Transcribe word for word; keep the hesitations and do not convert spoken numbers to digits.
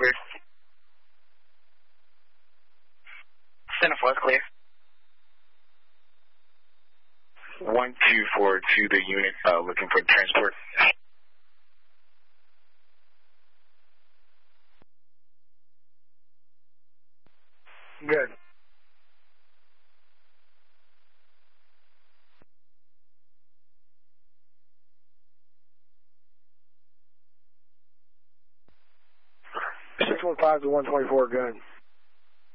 clear. Center four clear. one two four to the unit uh, looking for transport. Good. six one five to one twenty-four, good.